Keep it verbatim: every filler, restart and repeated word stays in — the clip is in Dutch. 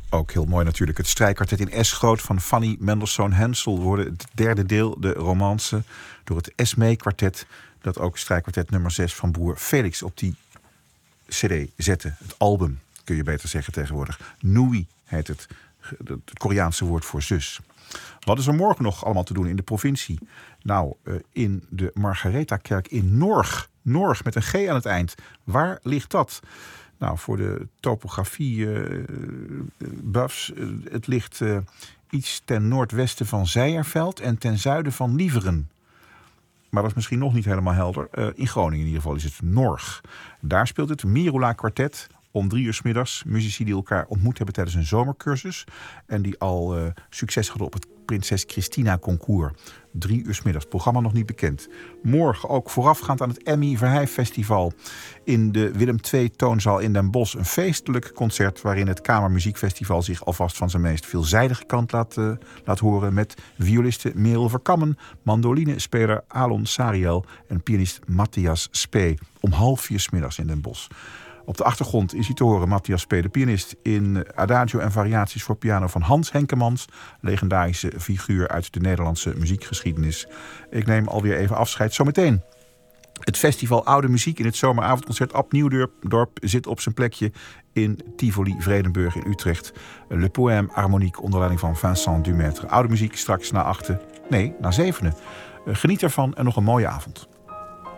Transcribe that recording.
Ook heel mooi natuurlijk het strijkkwartet in S-groot van Fanny Mendelssohn-Hensel. Worden het derde deel, de romance, door het Esmee-kwartet. Dat ook strijkkwartet nummer zes van broer Felix op die cd zette. Het album, kun je beter zeggen tegenwoordig. Nui heet het, het Koreaanse woord voor zus. Wat is er morgen nog allemaal te doen in de provincie? Nou, in de Margaretha-kerk in Norg. Norg met een G aan het eind. Waar ligt dat? Nou, voor de topografie uh, buffs. Uh, het ligt uh, iets ten noordwesten van Zeierveld en ten zuiden van Lieveren. Maar dat is misschien nog niet helemaal helder. Uh, in Groningen in ieder geval is het Norg. Daar speelt het Mirula Kwartet om drie uur 's middags. Muzici die elkaar ontmoet hebben tijdens een zomercursus. En die al uh, succes hadden op het Prinses Christina Concours. Drie uur 's middags. Programma nog niet bekend. Morgen ook voorafgaand aan het Emmy Verheij-festival in de Willem twee toonzaal in Den Bosch. Een feestelijk concert waarin het Kamermuziekfestival zich alvast van zijn meest veelzijdige kant laat, uh, laat horen. Met violiste Merel Verkammen, mandolinespeler Alon Sariel en pianist Matthias Spee. Om half vier 's middags in Den Bosch. Op de achtergrond is hij te horen Matthias Spee, de pianist in Adagio en variaties voor piano van Hans Henkemans, legendarische figuur uit de Nederlandse muziekgeschiedenis. Ik neem alweer even afscheid. Zometeen het festival Oude Muziek in het zomeravondconcert Ab Nieuwdorp zit op zijn plekje in Tivoli Vredenburg in Utrecht. Le Poème Harmonique onder leiding van Vincent Dumaître. Oude Muziek straks na achten, nee, na zevenen. Geniet ervan en nog een mooie avond.